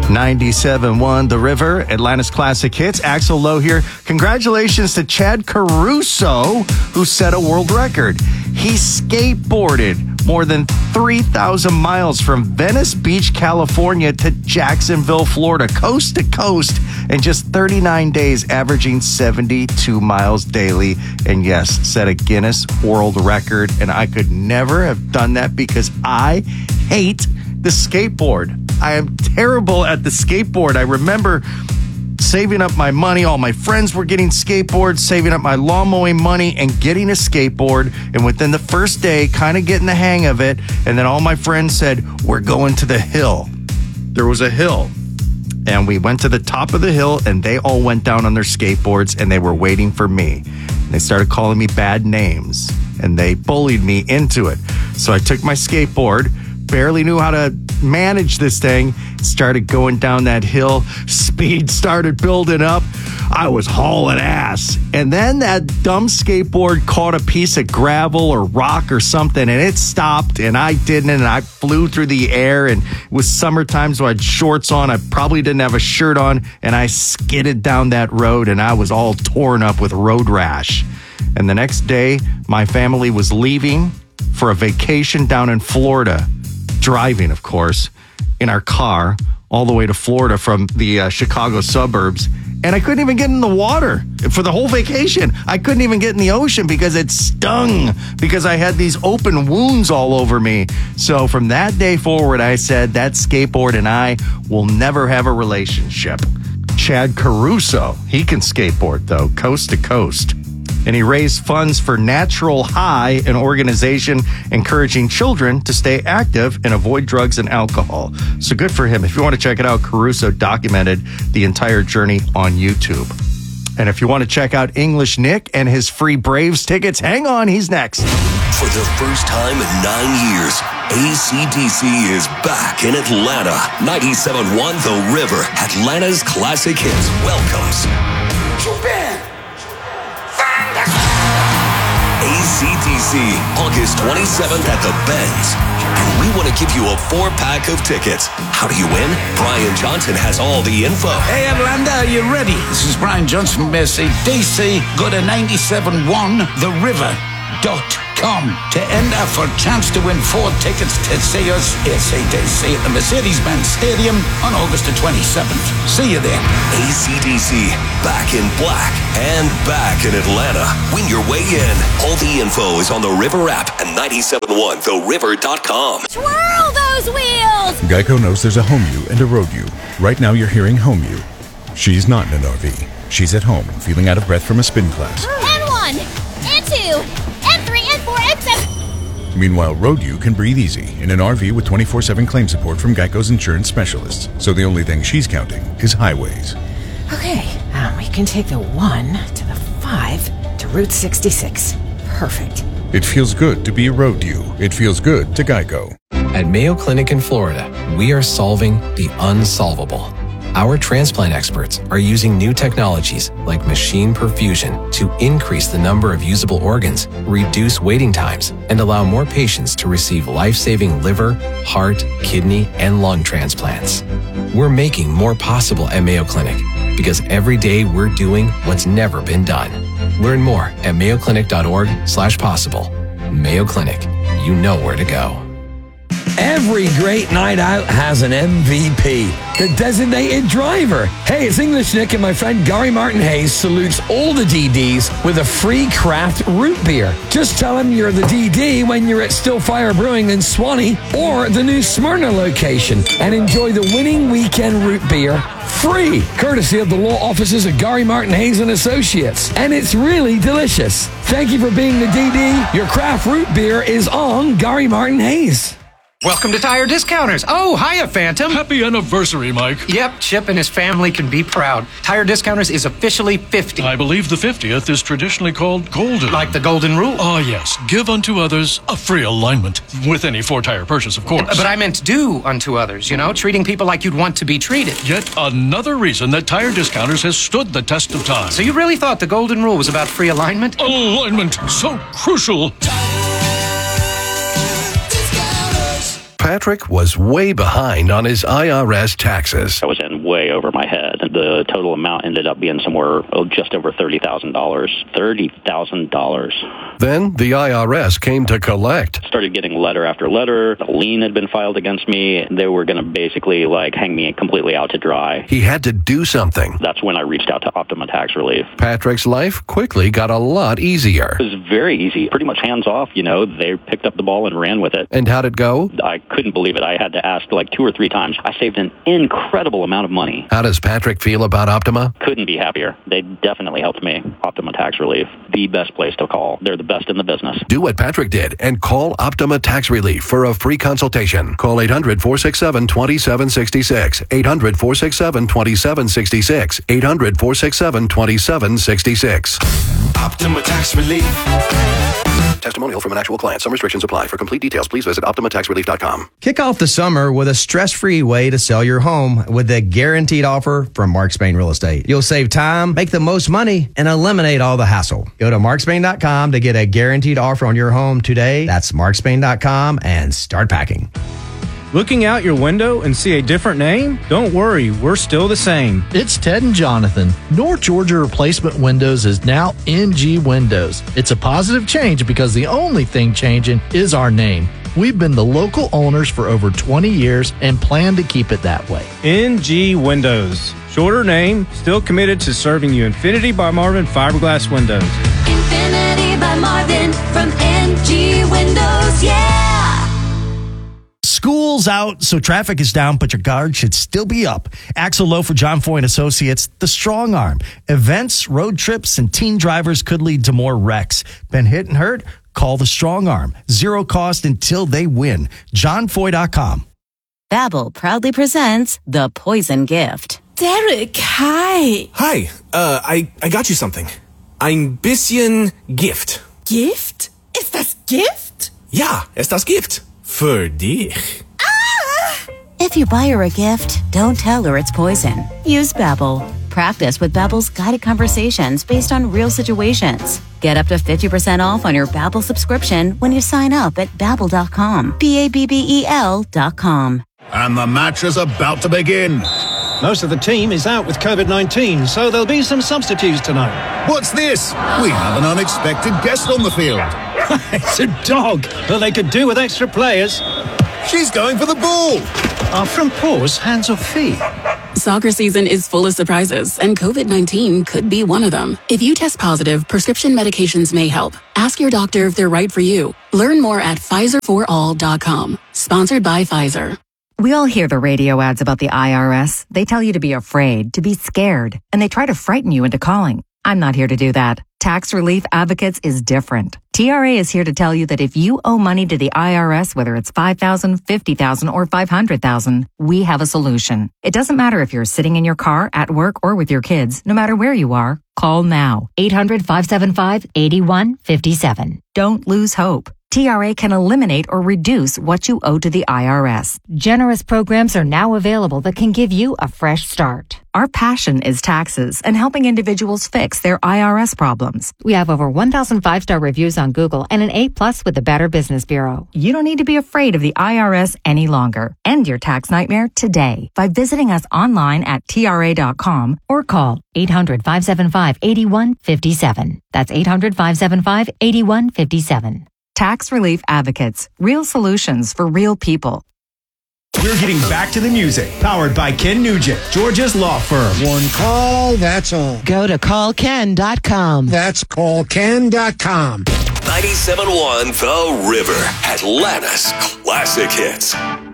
97.1 The River, Atlanta's Classic Hits. Axel Lowe here. Congratulations to Chad Caruso, who set a world record. He skateboarded more than 3,000 miles from Venice Beach, California to Jacksonville, Florida, coast to coast in just 39 days, averaging 72 miles daily. And yes, set a Guinness World Record. And I could never have done that because I hate the skateboard. I am terrible at the skateboard. I remember saving up my money. All my friends were getting skateboards, saving up my lawn mowing money and getting a skateboard. And within the first day, kind of getting the hang of it. And then all my friends said, we're going to the hill. There was a hill. And we went to the top of the hill and they all went down on their skateboards and they were waiting for me. And they started calling me bad names and they bullied me into it. So I took my skateboard, barely knew how to manage this thing, started going down that hill. Speed started building up. I was hauling ass. And then that dumb skateboard caught a piece of gravel or rock or something and it stopped and I didn't, and I flew through the air, and it was summertime, so I had shorts on. I probably didn't have a shirt on, and I skidded down that road and I was all torn up with road rash. And the next day, my family was leaving for a vacation down in Florida. Driving, of course, in our car all the way to Florida from the Chicago suburbs. And I couldn't even get in the water for the whole vacation. I couldn't even get in the ocean because it stung, because I had these open wounds all over me. So from that day forward, I said that skateboard and I will never have a relationship. Chad Caruso, he can skateboard, though, coast to coast. And he raised funds for Natural High, an organization encouraging children to stay active and avoid drugs and alcohol. So good for him. If you want to check it out, Caruso documented the entire journey on YouTube. And if you want to check out English Nick and his free Braves tickets, hang on, he's next. For the first time in 9 years, AC/DC is back in Atlanta. 97.1 The River, Atlanta's Classic Hits welcomes AC/DC, August 27th at the Benz. And we want to give you a 4-pack of tickets. How do you win? Brian Johnson has all the info. Hey, Atlanta, are you ready? This is Brian Johnson from AC/DC. Go to 971theriver.com to enter for a chance to win 4 tickets to see us, AC/DC, at the Mercedes-Benz Stadium on August the 27th. See you there. AC/DC, back in black and back in Atlanta. Win your way in. All the info is on the River app and 971theriver.com. Twirl those wheels! Geico knows there's a home you and a road you. Right now you're hearing home you. She's not in an RV. She's at home, feeling out of breath from a spin class. And 1, and 2, and 3, and 4, and 7. Meanwhile, road you can breathe easy in an RV with 24/7 claim support from Geico's insurance specialists. So the only thing she's counting is highways. Okay, we can take the 1 to the 5 to Route 66. Perfect. It feels good to be a road you. It feels good to Geico. At Mayo Clinic in Florida, we are solving the unsolvable. Our transplant experts are using new technologies like machine perfusion to increase the number of usable organs, reduce waiting times, and allow more patients to receive life-saving liver, heart, kidney, and lung transplants. We're making more possible at Mayo Clinic because every day we're doing what's never been done. Learn more at mayoclinic.org/possible. Mayo Clinic, you know where to go. Every great night out has an MVP, the designated driver. Hey, it's English Nick, and my friend Gary Martin Hayes salutes all the DDs with a free craft root beer. Just tell him you're the DD when you're at Stillfire Brewing in Swanee or the new Smyrna location, and enjoy the winning weekend root beer free, courtesy of the law offices of Gary Martin Hayes and Associates. And it's really delicious. Thank you for being the DD. Your craft root beer is on Gary Martin Hayes. Welcome to Tire Discounters. Oh, hiya, Phantom. Happy anniversary, Mike. Yep, Chip and his family can be proud. Tire Discounters is officially 50. I believe the 50th is traditionally called golden. Like the golden rule. Ah, yes. Give unto others a free alignment. With any 4-tire purchase, of course. But I meant do unto others, you know, treating people like you'd want to be treated. Yet another reason that Tire Discounters has stood the test of time. So you really thought the golden rule was about free alignment? Alignment, so crucial. Patrick was way behind on his IRS taxes. I was in way over my head. The total amount ended up being somewhere just over $30,000. $30,000. Then the IRS came to collect. Started getting letter after letter. A lien had been filed against me. They were going to basically hang me completely out to dry. He had to do something. That's when I reached out to Optima Tax Relief. Patrick's life quickly got a lot easier. It was very easy, pretty much hands off. They picked up the ball and ran with it. And how'd it go? I couldn't believe it. I had to ask 2 or 3 times. I saved an incredible amount of money. How does Patrick feel about Optima? Couldn't be happier. They definitely helped me. Optima Tax Relief, the best place to call. They're the best in the business. Do what Patrick did and call Optima Tax Relief for a free consultation. Call 800-467-2766. 800-467-2766. 800-467-2766. Optima Tax Relief. Testimonial from an actual client. Some restrictions apply. For complete details, please visit OptimaTaxRelief.com. Kick off the summer with a stress-free way to sell your home with a guaranteed offer from Mark Spain Real Estate. You'll save time, make the most money, and eliminate all the hassle. Go to markspain.com to get a guaranteed offer on your home today. That's markspain.com and start packing. Looking out your window and see a different name? Don't worry, we're still the same. It's Ted and Jonathan. North Georgia Replacement Windows is now NG Windows. It's a positive change because the only thing changing is our name. We've been the local owners for over 20 years and plan to keep it that way. NG Windows. Shorter name, still committed to serving you Infinity by Marvin fiberglass windows. Infinity by Marvin from NG Windows, yeah! School's out, so traffic is down, but your guard should still be up. Axel Lowe for John Foy & Associates, the Strong Arm. Events, road trips, and teen drivers could lead to more wrecks. Been hit and hurt? Call the Strong Arm. Zero cost until they win. JohnFoy.com. Babbel proudly presents The Poison Gift. Derek, hi. Hi, I got you something. Ein bisschen Gift. Gift? Ist das Gift? Ja, ist das Gift. Für dich. If you buy her a gift, don't tell her it's poison. Use Babbel. Practice with Babbel's guided conversations based on real situations. Get up to 50% off on your Babbel subscription when you sign up at Babbel.com. Babbel.com. And the match is about to begin. Most of the team is out with COVID-19, so there'll be some substitutes tonight. What's this? We have an unexpected guest on the field. It's a dog, but they could do with extra players. She's going for the ball. Are front paws hands or feet? Soccer season is full of surprises, and COVID-19 could be one of them. If you test positive, prescription medications may help. Ask your doctor if they're right for you. Learn more at PfizerForAll.com. Sponsored by Pfizer. We all hear the radio ads about the IRS. They tell you to be afraid, to be scared, and they try to frighten you into calling. I'm not here to do that. Tax Relief Advocates is different. TRA is here to tell you that if you owe money to the IRS, whether it's $5,000, $50,000, or $500,000, we have a solution. It doesn't matter if you're sitting in your car, at work, or with your kids. No matter where you are, call now. 800-575-8157. Don't lose hope. TRA can eliminate or reduce what you owe to the IRS. Generous programs are now available that can give you a fresh start. Our passion is taxes and helping individuals fix their IRS problems. We have over 1,000 5-star reviews on Google and an A+ with the Better Business Bureau. You don't need to be afraid of the IRS any longer. End your tax nightmare today by visiting us online at TRA.com or call 800-575-8157. That's 800-575-8157. Tax Relief Advocates. Real solutions for real people. We're getting back to the music. Powered by Ken Nugent, Georgia's law firm. One call, that's all. Go to callken.com. That's callken.com. 97.1 The River, Atlanta's classic hits.